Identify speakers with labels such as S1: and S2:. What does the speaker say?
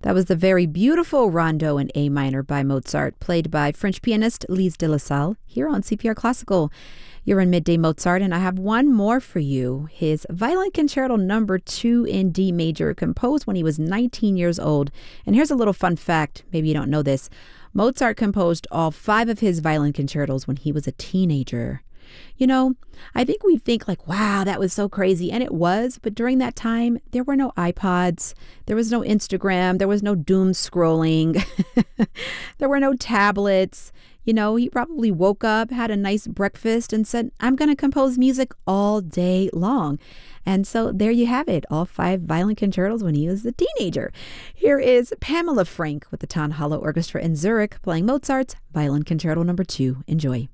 S1: That was the very beautiful Rondo in A minor by Mozart, played by French pianist Lise de la Salle, here on CPR Classical. You're in Midday Mozart, and I have one more for you. His Violin Concerto Number 2 in D major, composed when he was 19 years old. And here's a little fun fact, maybe you don't know this. Mozart composed all 5 of his violin concertos when he was a teenager. You know, I think we think like, wow, that was so crazy. And it was. But during that time, there were no iPods. There was no Instagram. There was no doom scrolling. There were no tablets. You know, he probably woke up, had a nice breakfast, and said, I'm going to compose music all day long. And so there you have it, all 5 violin concertos when he was a teenager. Here is Pamela Frank with the Tonhalle Orchestra in Zurich playing Mozart's Violin Concerto Number 2. Enjoy.